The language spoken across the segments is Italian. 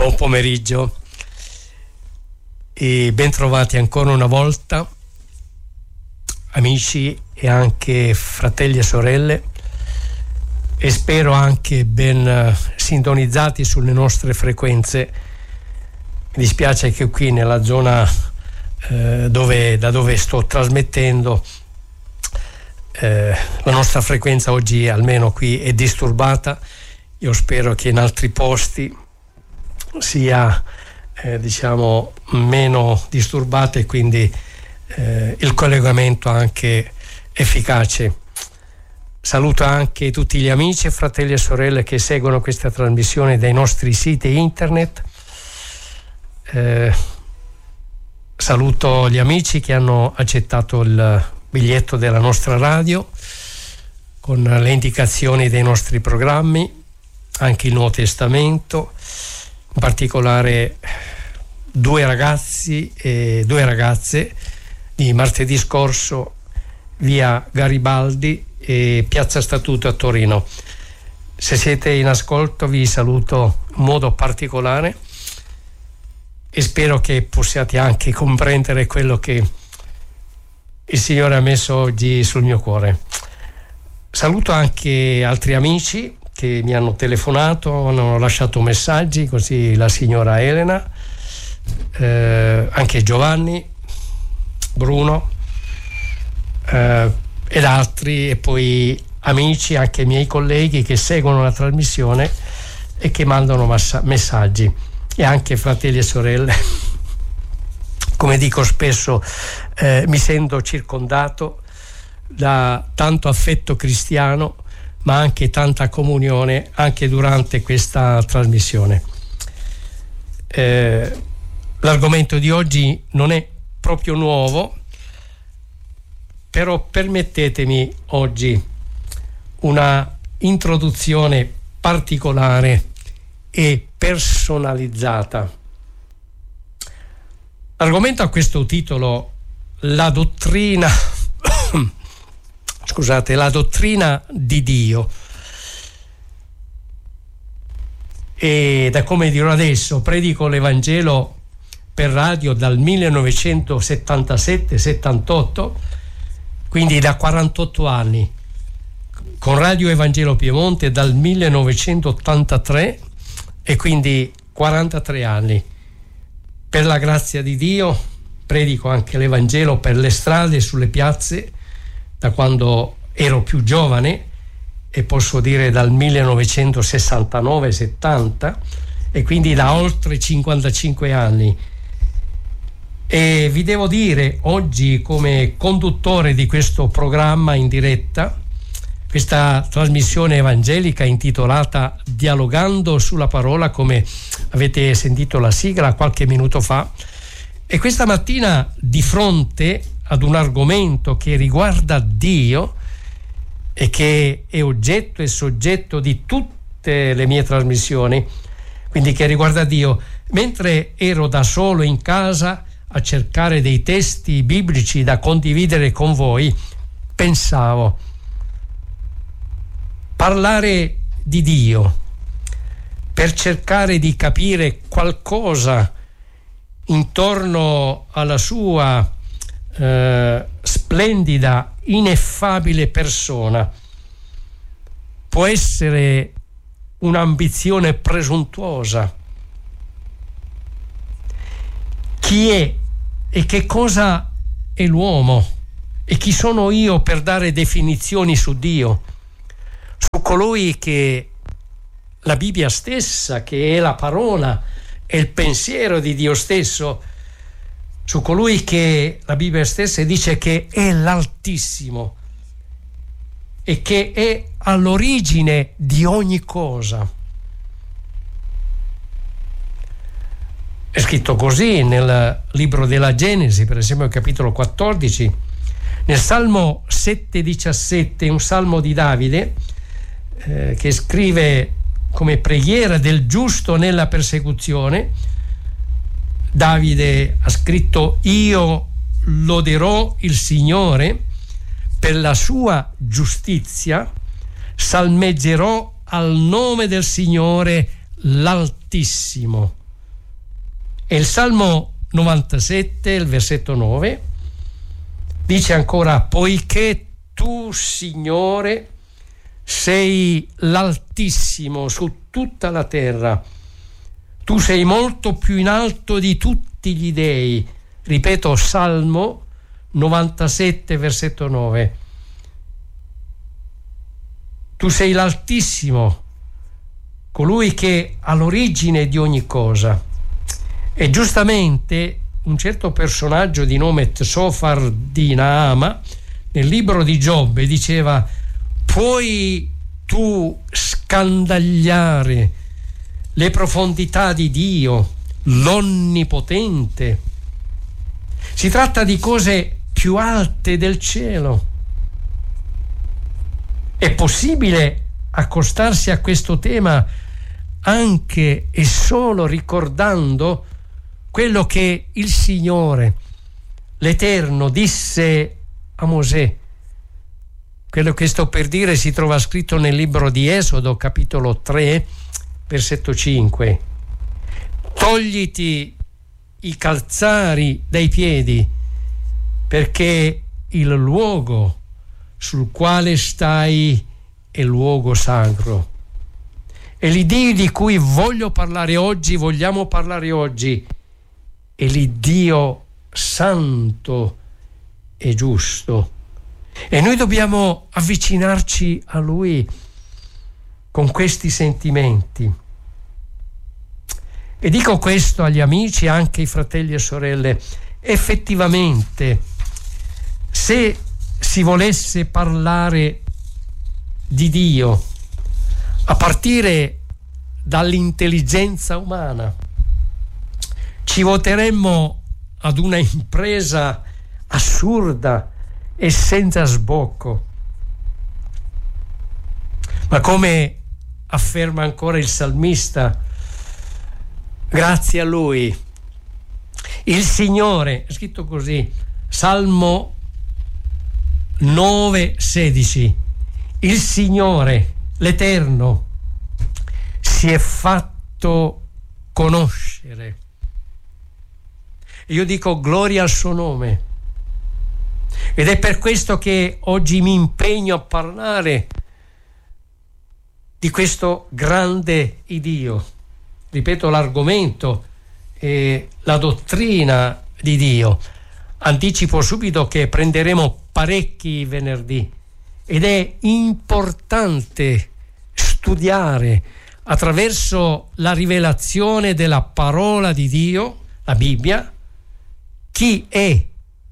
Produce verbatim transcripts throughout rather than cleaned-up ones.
Buon pomeriggio e ben trovati ancora una volta, amici e anche fratelli e sorelle, e spero anche ben sintonizzati sulle nostre frequenze. Mi dispiace che qui nella zona eh, dove, da dove sto trasmettendo eh, la nostra frequenza oggi, almeno qui, è disturbata. Io spero che in altri posti sia eh, diciamo meno disturbata e quindi eh, il collegamento anche efficace. Saluto anche tutti gli amici, fratelli e sorelle che seguono questa trasmissione dai nostri siti internet. Eh, saluto gli amici che hanno accettato il biglietto della nostra radio con le indicazioni dei nostri programmi, anche il Nuovo Testamento, in particolare due ragazzi e due ragazze di martedì scorso, via Garibaldi e piazza Statuto a Torino. Se siete in ascolto vi saluto in modo particolare e spero che possiate anche comprendere quello che il Signore ha messo oggi sul mio cuore. Saluto anche altri amici che mi hanno telefonato, hanno lasciato messaggi, così la signora Elena, eh, anche Giovanni, Bruno eh, ed altri, e poi amici, anche miei colleghi che seguono la trasmissione e che mandano massa- messaggi, e anche fratelli e sorelle. Come dico spesso, eh, mi sento circondato da tanto affetto cristiano, ma anche tanta comunione anche durante questa trasmissione. Eh, l'argomento di oggi non è proprio nuovo, però permettetemi oggi una introduzione particolare e personalizzata. L'argomento ha questo titolo: la dottrina scusate, la dottrina di Dio. E da come dirò adesso, predico l'Evangelo per radio dal millenovecentosettantasette settantotto, quindi da quarantotto anni, con Radio Evangelo Piemonte dal millenovecentottantatré, e quindi quarantatré anni. Per la grazia di Dio predico anche l'Evangelo per le strade e sulle piazze da quando ero più giovane, e posso dire dal millenovecentosessantanove settanta, e quindi da oltre cinquantacinque anni. E vi devo dire oggi, come conduttore di questo programma in diretta, questa trasmissione evangelica intitolata Dialogando sulla parola, come avete sentito la sigla qualche minuto fa, e questa mattina, di fronte ad un argomento che riguarda Dio e che è oggetto e soggetto di tutte le mie trasmissioni, quindi che riguarda Dio, mentre ero da solo in casa a cercare dei testi biblici da condividere con voi, pensavo: parlare di Dio per cercare di capire qualcosa intorno alla sua eh, splendida, ineffabile persona può essere un'ambizione presuntuosa. Chi è e che cosa è l'uomo, e chi sono io per dare definizioni su Dio, su colui che la Bibbia stessa, che è la parola e il pensiero di Dio stesso, su colui che la Bibbia stessa dice che è l'Altissimo e che è all'origine di ogni cosa. È scritto così nel libro della Genesi, per esempio, capitolo quattordici, nel Salmo sette diciassette, un salmo di Davide eh, che scrive come preghiera del giusto nella persecuzione. Davide ha scritto: io loderò il Signore per la sua giustizia, salmeggerò al nome del Signore l'Altissimo. E il Salmo novantasette, il versetto nove, dice ancora: poiché tu, Signore, sei l'Altissimo su tutta la terra, tu sei molto più in alto di tutti gli dei. Ripeto, Salmo novantasette, versetto nove. Tu sei l'Altissimo, colui che ha l'origine di ogni cosa. E giustamente un certo personaggio di nome Tsofar di Naama nel libro di Giobbe diceva: puoi tu scandagliare le profondità di Dio, l'Onnipotente? Si tratta di cose più alte del cielo. È possibile accostarsi a questo tema anche e solo ricordando quello che il Signore, l'Eterno, disse a Mosè. Quello che sto per dire si trova scritto nel libro di Esodo, capitolo tre, versetto cinque. Togliti i calzari dai piedi, perché il luogo sul quale stai è luogo sacro. E l'Iddio di cui voglio parlare oggi, vogliamo parlare oggi, è l'Iddio santo e giusto. E noi dobbiamo avvicinarci a Lui con questi sentimenti. E dico questo agli amici, anche ai fratelli e sorelle: effettivamente, se si volesse parlare di Dio a partire dall'intelligenza umana, ci voteremmo ad una impresa assurda e senza sbocco. Ma come afferma ancora il salmista, grazie a Lui, il Signore, è scritto così, Salmo nove sedici, il Signore, l'Eterno, si è fatto conoscere. Io dico gloria al suo nome, ed è per questo che oggi mi impegno a parlare di questo grande Dio. Ripeto, l'argomento è la dottrina di Dio. Anticipo subito che prenderemo parecchi venerdì, ed è importante studiare attraverso la rivelazione della parola di Dio, la Bibbia, chi è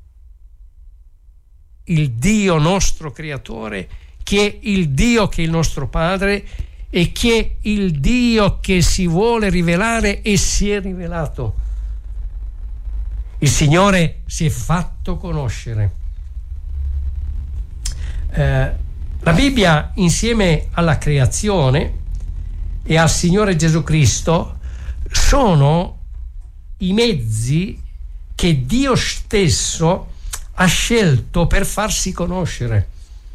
il Dio nostro creatore, chi è il Dio che è il nostro Padre e chi è il Dio che si vuole rivelare e si è rivelato. Il Signore si è fatto conoscere. Eh, la Bibbia, insieme alla creazione e al Signore Gesù Cristo, sono i mezzi che Dio stesso ha scelto per farsi conoscere.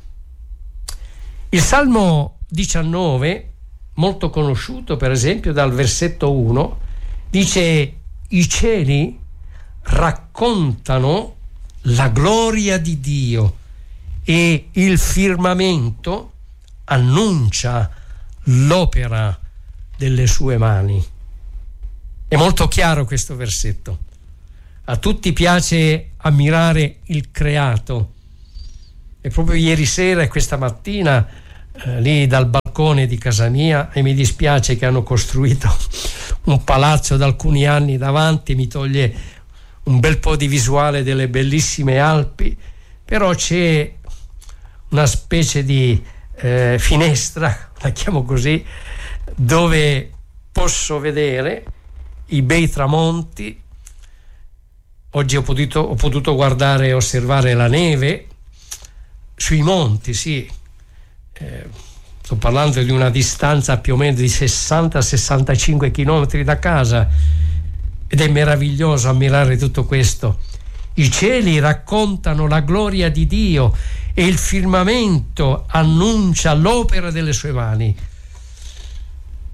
Il Salmo diciannove, molto conosciuto per esempio dal versetto uno, dice: i cieli raccontano la gloria di Dio e il firmamento annuncia l'opera delle sue mani. È molto chiaro questo versetto. A tutti piace ammirare il creato, e proprio ieri sera e questa mattina eh, lì dal balcone di casa mia, e mi dispiace che hanno costruito un palazzo da alcuni anni davanti, mi toglie un bel po' di visuale delle bellissime Alpi, però c'è una specie di eh, finestra, la chiamo così, dove posso vedere i bei tramonti. Oggi ho potuto, ho potuto guardare e osservare la neve sui monti, sì. Eh, sto parlando di una distanza più o meno di sessanta sessantacinque chilometri da casa, ed è meraviglioso ammirare tutto questo. I cieli raccontano la gloria di Dio e il firmamento annuncia l'opera delle sue mani.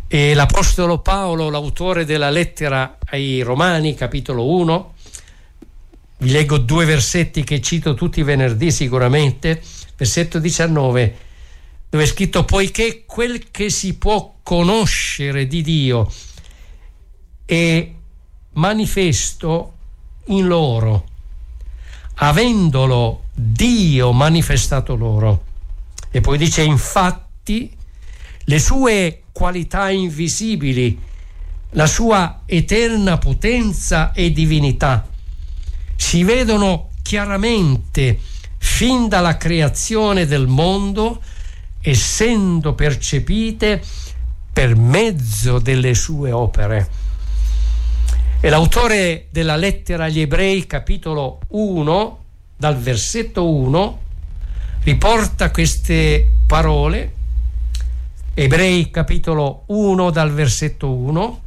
E l'Apostolo Paolo, l'autore della lettera ai Romani, capitolo uno, vi leggo due versetti che cito tutti i venerdì sicuramente. Versetto diciannove, dove è scritto: poiché quel che si può conoscere di Dio è manifesto in loro, avendolo Dio manifestato loro. E poi dice: infatti le sue qualità invisibili, la sua eterna potenza e divinità si vedono chiaramente fin dalla creazione del mondo, essendo percepite per mezzo delle sue opere. E l'autore della lettera agli Ebrei, capitolo uno, dal versetto uno, riporta queste parole. Ebrei, capitolo uno, dal versetto uno: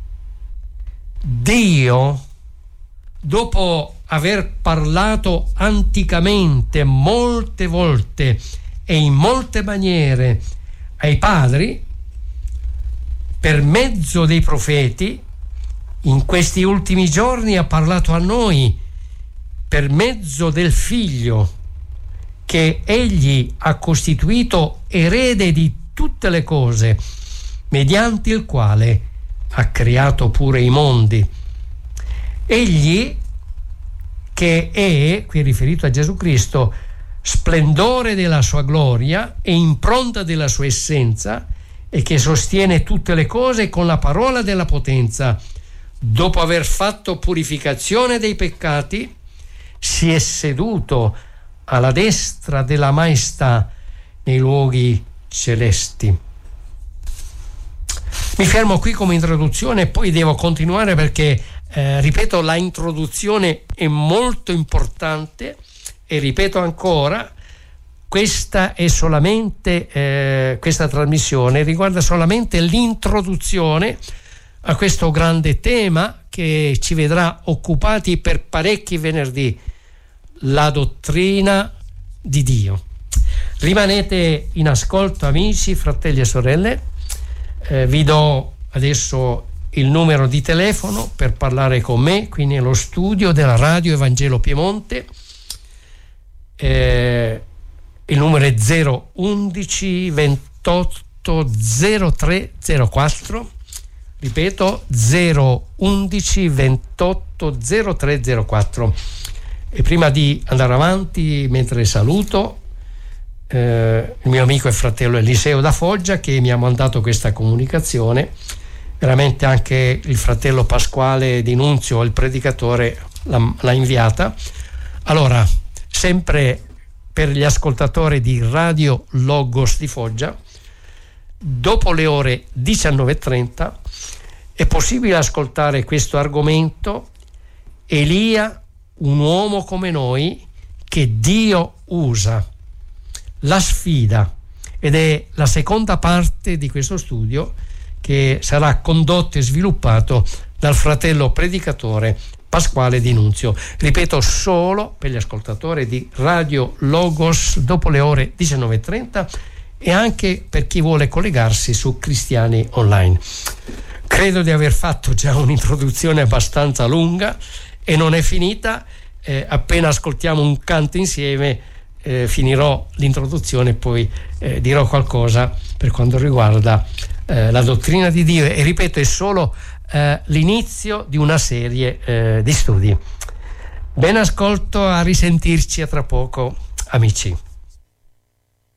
Dio, dopo aver parlato anticamente molte volte e in molte maniere ai padri per mezzo dei profeti, in questi ultimi giorni ha parlato a noi per mezzo del Figlio, che egli ha costituito erede di tutte le cose, mediante il quale ha creato pure i mondi. Egli, che è, qui riferito a Gesù Cristo, splendore della sua gloria e impronta della sua essenza, e che sostiene tutte le cose con la parola della potenza, dopo aver fatto purificazione dei peccati, si è seduto alla destra della maestà nei luoghi celesti. Mi fermo qui come introduzione e poi devo continuare perché eh, ripeto, la introduzione è molto importante e ripeto ancora, questa è solamente eh, questa trasmissione riguarda solamente l'introduzione a questo grande tema che ci vedrà occupati per parecchi venerdì: la dottrina di Dio. Rimanete in ascolto, amici, fratelli e sorelle. Eh, vi do adesso il numero di telefono per parlare con me qui nello studio della Radio Evangelo Piemonte. Eh, il numero è zero undici ventotto zero tre zero quattro. Ripeto, zero undici ventotto zero tre zero quattro. E prima di andare avanti, mentre saluto eh, il mio amico e fratello Eliseo da Foggia, che mi ha mandato questa comunicazione, veramente anche il fratello Pasquale Di Nunzio, il predicatore, l'ha, l'ha inviata. Allora, sempre per gli ascoltatori di Radio Logos di Foggia, dopo le ore diciannove e trenta è possibile ascoltare questo argomento: Elia, un uomo come noi che Dio usa. La sfida, ed è la seconda parte di questo studio che sarà condotto e sviluppato dal fratello predicatore Pasquale Di Nunzio. Ripeto, solo per gli ascoltatori di Radio Logos dopo le ore diciannove e trenta e anche per chi vuole collegarsi su Cristiani Online. Credo di aver fatto già un'introduzione abbastanza lunga e non è finita. Eh, appena ascoltiamo un canto insieme eh, finirò l'introduzione e poi eh, dirò qualcosa per quanto riguarda eh, la dottrina di Dio, e ripeto, è solo eh, l'inizio di una serie eh, di studi. Ben ascolto, a risentirci a tra poco, amici.